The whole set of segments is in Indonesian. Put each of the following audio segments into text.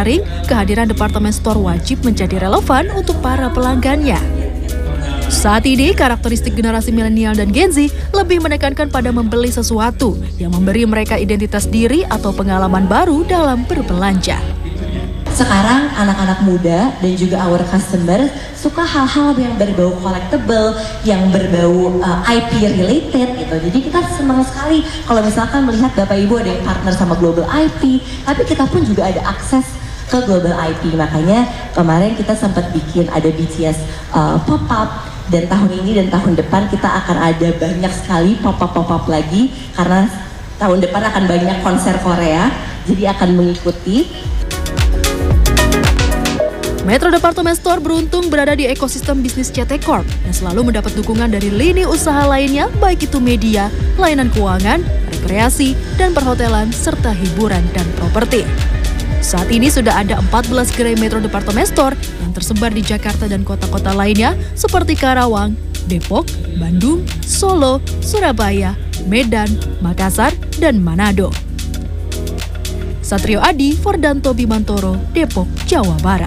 daring, kehadiran departemen store wajib menjadi relevan untuk para pelanggannya. Saat ini, karakteristik generasi milenial dan Gen Z lebih menekankan pada membeli sesuatu yang memberi mereka identitas diri atau pengalaman baru dalam berbelanja. Sekarang anak-anak muda dan juga our customer suka hal-hal yang berbau collectible, yang berbau IP related gitu. Jadi kita senang sekali kalau misalkan melihat Bapak Ibu ada yang partner sama Global IP, tapi kita pun juga ada akses ke Global IP. Makanya kemarin kita sempat bikin ada BTS pop-up, dan tahun ini dan tahun depan kita akan ada banyak sekali pop-up lagi karena tahun depan akan banyak konser Korea, jadi akan mengikuti. Metro Department Store beruntung berada di ekosistem bisnis CT Corp yang selalu mendapat dukungan dari lini usaha lainnya, baik itu media, layanan keuangan, rekreasi, dan perhotelan, serta hiburan dan properti. Saat ini sudah ada 14 gerai Metro Department Store yang tersebar di Jakarta dan kota-kota lainnya seperti Karawang, Depok, Bandung, Solo, Surabaya, Medan, Makassar, dan Manado. Satrio Adi, Fordanto Bimantoro, Depok, Jawa Barat.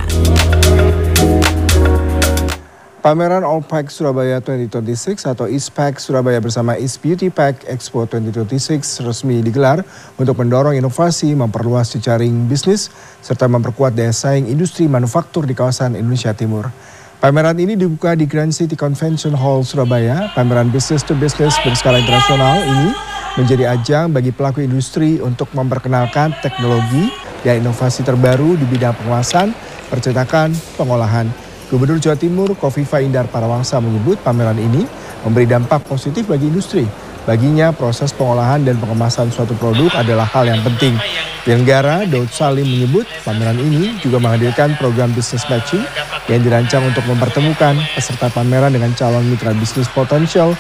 Pameran Allpack Surabaya 2026 atau ISPAC Surabaya bersama Is Beauty Pack Expo 2026 resmi digelar untuk mendorong inovasi, memperluas jejaring bisnis, serta memperkuat daya saing industri manufaktur di kawasan Indonesia Timur. Pameran ini dibuka di Grand City Convention Hall Surabaya. Pameran business to business berskala internasional ini menjadi ajang bagi pelaku industri untuk memperkenalkan teknologi dan inovasi terbaru di bidang penguasaan, percetakan, pengolahan. Gubernur Jawa Timur Kofifa Indar Parawangsa menyebut pameran ini memberi dampak positif bagi industri. Baginya proses pengolahan dan pengemasan suatu produk adalah hal yang penting. Penyelenggara Daud Salim menyebut pameran ini juga menghadirkan program business matching yang dirancang untuk mempertemukan peserta pameran dengan calon mitra bisnis potensial